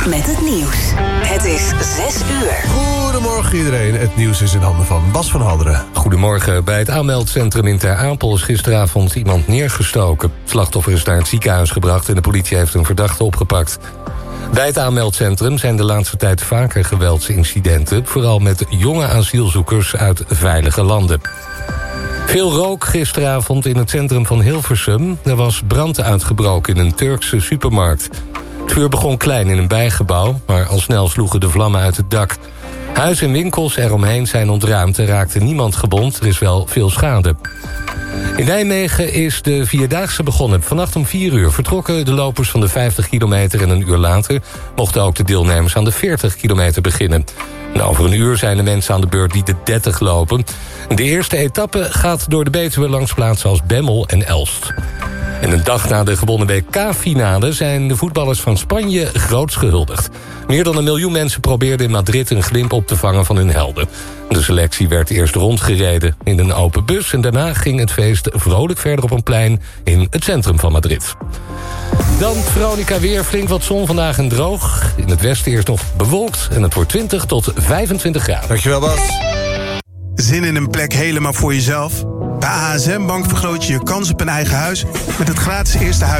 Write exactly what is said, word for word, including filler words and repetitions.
met het nieuws. Het is zes uur. Goedemorgen iedereen. Het nieuws is in handen van Bas van Halderen. Goedemorgen. Bij het aanmeldcentrum in Ter Apel is gisteravond iemand neergestoken. Het slachtoffer is naar het ziekenhuis gebracht en de politie heeft een verdachte opgepakt. Bij het aanmeldcentrum zijn de laatste tijd vaker geweldsincidenten, vooral met jonge asielzoekers uit veilige landen. Veel rook gisteravond in het centrum van Hilversum. Er was brand uitgebroken in een Turkse supermarkt. Het vuur begon klein in een bijgebouw, maar al snel sloegen de vlammen uit het dak. Huizen en winkels eromheen zijn ontruimd en raakte niemand gewond. Er is wel veel schade. In Nijmegen is de Vierdaagse begonnen. Vannacht om vier uur vertrokken de lopers van de vijftig kilometer... en een uur later mochten ook de deelnemers aan de veertig kilometer beginnen. En over een uur zijn de mensen aan de beurt die de dertig lopen. De eerste etappe gaat door de Betuwe langs plaatsen als Bemmel en Elst. En een dag na de gewonnen W K-finale zijn de voetballers van Spanje groots gehuldigd. Meer dan een miljoen mensen probeerden in Madrid een glimp op te vangen van hun helden. De selectie werd eerst rondgereden in een open bus en daarna ging het feest vrolijk verder op een plein in het centrum van Madrid. Dan Veronica weer, flink wat zon vandaag en droog. In het westen eerst nog bewolkt en het wordt twintig tot vijfentwintig graden. Dankjewel Bas. Zin in een plek helemaal voor jezelf? Bij A S M Bank vergroot je je kans op een eigen huis met het gratis eerste huis.